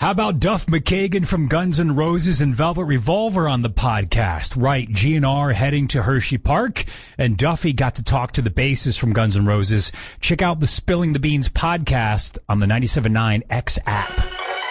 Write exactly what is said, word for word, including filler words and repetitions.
How about Duff McKagan from Guns N' Roses and Velvet Revolver on the podcast? Right, G N R heading to Hershey Park, and Duffy got to talk to the bassist from Guns N' Roses. Check out the Spilling the Beans podcast on the ninety-seven point nine X app.